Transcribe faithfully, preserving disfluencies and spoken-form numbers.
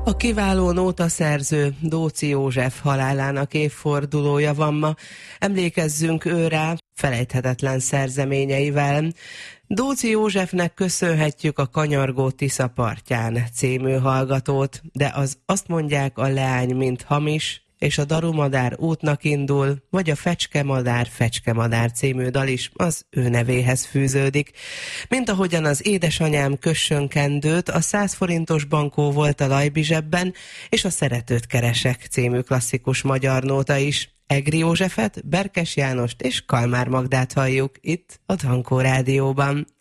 A kiváló nótaszerző Dóczy József halálának évfordulója van ma. Emlékezzünk ő rá felejthetetlen szerzeményeivel. Dóczy Józsefnek köszönhetjük a Kanyargó Tisza partján című hallgatót, de az azt mondják, a leány mint hamis, és a Darumadár útnak indul, vagy a Fecskemadár, Fecskemadár című dal is az ő nevéhez fűződik. Mint ahogyan az Édesanyám kössön kendőt, a száz forintos bankó volt a Lajbi zsebben, és a Szeretőt keresek című klasszikus magyar nóta is. Egri Józsefet, Berkes Jánost és Kalmár Magdát halljuk itt a Thankó Rádióban.